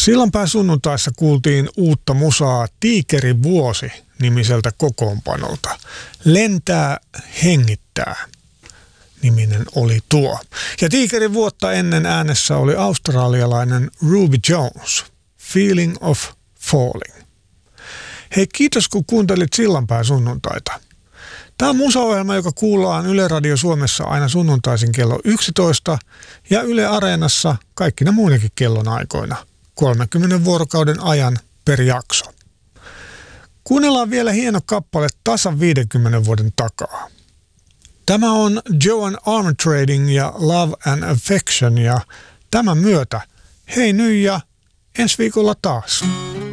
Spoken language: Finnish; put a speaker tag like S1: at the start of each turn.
S1: Sillanpään sunnuntaissa kuultiin uutta musaa Tiikerin vuosi -nimiseltä kokoonpanolta. Lentää, hengittää -niminen oli tuo. Ja Tiikerin vuotta ennen äänessä oli australialainen Ruby Jones, Feeling of Falling. Hei, kiitos kun kuuntelit Sillanpään sunnuntaita. Tämä on musaohjelma, joka kuullaan Yle Radio Suomessa aina sunnuntaisin kello 11 ja Yle Areenassa kaikkina muinakin kellonaikoina 30 vuorokauden ajan per jakso. Kuunnellaan vielä hieno kappale tasan 50 vuoden takaa. Tämä on Joan Armatrading ja Love and Affection ja tämän myötä hei nyt ja ensi viikolla taas.